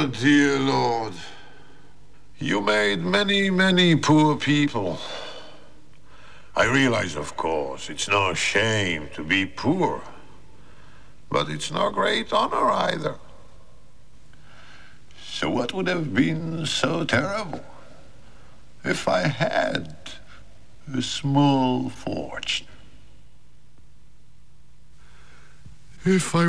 Oh, dear Lord. You made many, many poor people. I realize, of course, it's no shame to be poor. But it's no great honor either. So what would have been so terrible if I had a small fortune? If I